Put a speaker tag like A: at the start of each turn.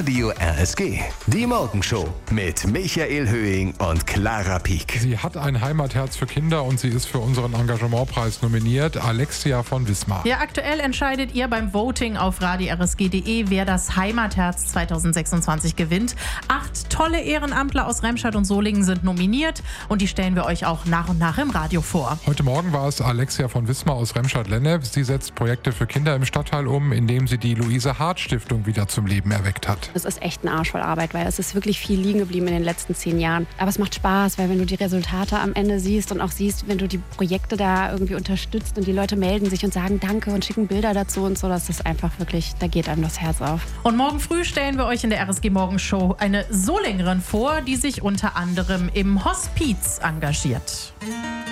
A: Radio RSG. Die Morgenshow mit Michael Höhing und Clara Pieck.
B: Sie hat ein Heimatherz für Kinder und sie ist für unseren Engagementpreis nominiert. Alexia von Wismar.
C: Ja, aktuell entscheidet ihr beim Voting auf radiorsg.de, wer das Heimatherz 2026 gewinnt. 8 tolle Ehrenamtler aus Remscheid und Solingen sind nominiert und die stellen wir euch auch nach und nach im Radio vor.
B: Heute Morgen war es Alexia von Wismar aus Remscheid-Lennep. Sie setzt Projekte für Kinder im Stadtteil um, indem sie die Luise-Hart-Stiftung wieder zum Leben erweckt hat.
D: Es ist echt ein Arsch voll Arbeit, weil es ist wirklich viel liegen geblieben in den letzten 10 Jahren. Aber es macht Spaß, weil wenn du die Resultate am Ende siehst und auch siehst, wenn du die Projekte da irgendwie unterstützt und die Leute melden sich und sagen Danke und schicken Bilder dazu und so, das ist einfach wirklich, da geht einem das Herz auf.
C: Und morgen früh stellen wir euch in der RSG Morgenshow eine Solingerin vor, die sich unter anderem im Hospiz engagiert.